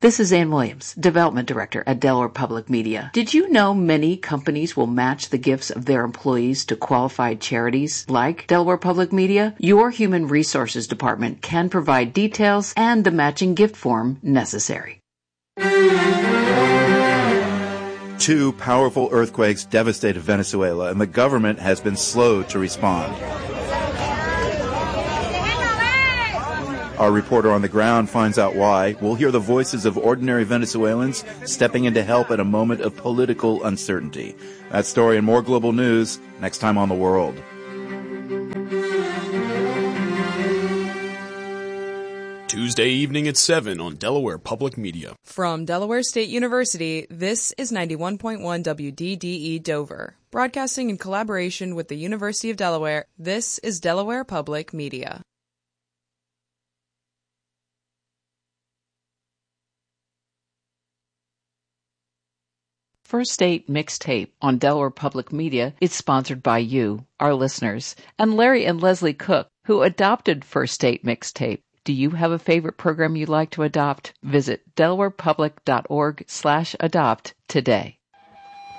This is Ann Williams, Development Director at Delaware Public Media. Did you know many companies will match the gifts of their employees to qualified charities like Delaware Public Media? Your Human Resources Department can provide details and the matching gift form necessary. 2 powerful earthquakes devastated Venezuela, and the government has been slow to respond. Our reporter on the ground finds out why. We'll hear the voices of ordinary Venezuelans stepping in to help at a moment of political uncertainty. That story and more global news next time on The World. Tuesday evening at 7 on Delaware Public Media. From Delaware State University, this is 91.1 WDDE Dover. Broadcasting in collaboration with the University of Delaware, this is Delaware Public Media. First State Mixtape on Delaware Public Media is sponsored by you, our listeners, and Larry and Leslie Cook, who adopted First State Mixtape. Do you have a favorite program you'd like to adopt? Visit delawarepublic.org/adopt today.